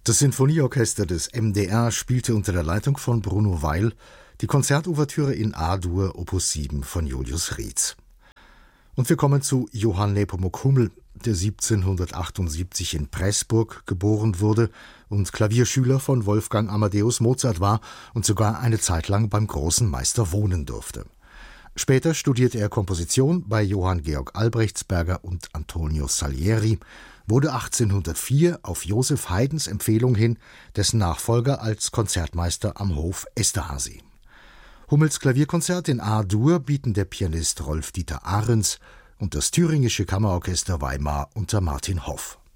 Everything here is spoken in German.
Das Sinfonieorchester des MDR spielte unter der Leitung von Bruno Weil die Konzertouvertüre in A-Dur Opus 7 von Julius Rietz. Und wir kommen zu Johann Nepomuk Hummel, der 1778 in Pressburg geboren wurde und Klavierschüler von Wolfgang Amadeus Mozart war und sogar eine Zeit lang beim großen Meister wohnen durfte. Später studierte er Komposition bei Johann Georg Albrechtsberger und Antonio Salieri, wurde 1804 auf Joseph Haydns Empfehlung hin dessen Nachfolger als Konzertmeister am Hof Esterhazy. Hummels Klavierkonzert in A-Dur bieten der Pianist Rolf-Dieter Ahrens und das Thüringische Kammerorchester Weimar unter Martin Hoff.